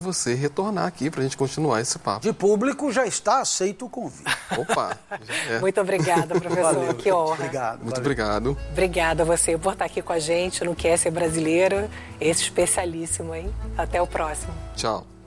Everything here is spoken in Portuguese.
você retornar aqui para a gente continuar esse papo. De público já está aceito o convite. Opa, já é. Muito obrigada, professor. Valeu, que honra. Obrigado. Muito obrigado. Obrigada a você por estar aqui com a gente no QS Brasileiro. Esse especialíssimo, hein? Até o próximo. Tchau.